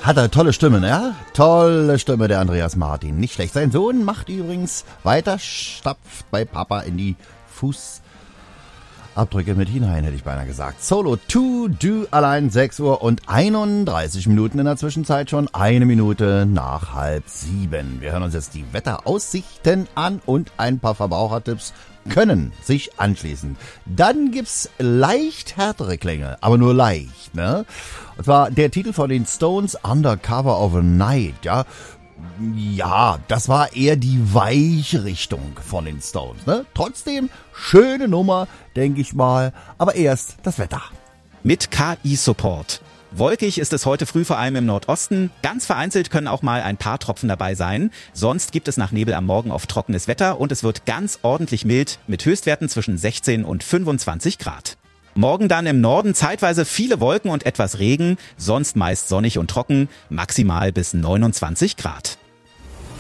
Hat er tolle Stimme, ne? Tolle Stimme, der Andreas Martin. Nicht schlecht. Sein Sohn macht übrigens weiter, stapft bei Papa in die Fußabdrücke mit hinein, hätte ich beinahe gesagt. Solo 2, du allein 6 Uhr und 31 Minuten in der Zwischenzeit schon. 1 Minute nach 6:30. Wir hören uns jetzt die Wetteraussichten an und ein paar Verbrauchertipps können sich anschließen. Dann gibt's leicht härtere Klänge, aber nur leicht, ne? Und zwar der Titel von den Stones, Under Cover of a Night, ja. Ja, das war eher die weiche Richtung von den Stones, ne? Trotzdem, schöne Nummer, denke ich mal, aber erst das Wetter. Mit KI-Support. Wolkig ist es heute früh vor allem im Nordosten. Ganz vereinzelt können auch mal ein paar Tropfen dabei sein. Sonst gibt es nach Nebel am Morgen oft trockenes Wetter und es wird ganz ordentlich mild mit Höchstwerten zwischen 16 und 25 Grad. Morgen dann im Norden zeitweise viele Wolken und etwas Regen, sonst meist sonnig und trocken, maximal bis 29 Grad.